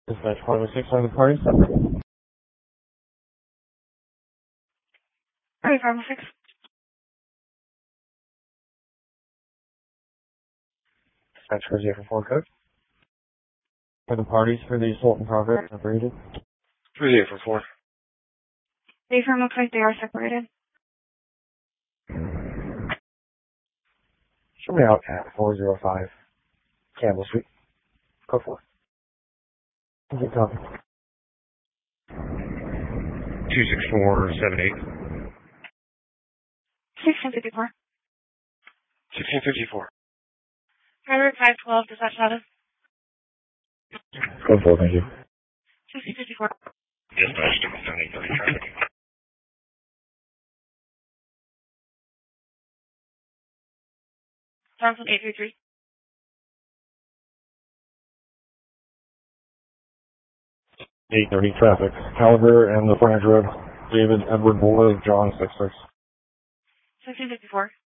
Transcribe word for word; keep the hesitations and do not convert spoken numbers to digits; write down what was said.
Dispatch five oh six on the party. Alright, five oh six. Dispatch for zero four code. For the parties for the assault and progress separated. three zero four four. The firm looks like they are separated. Show me out at four zero five Campbell Street. Go for it. Okay, copy. two six four seven eight. sixteen fifty-four. sixteen fifty-four. Driver five twelve, dispatch status. Go for it, thank you. sixteen fifty-four. Dispatch to seven eight thirty traffic. Johnson eight three three. eight thirty traffic. Caliber and the frontage road. David Edward Buller, John six six. sixteen fifty-four.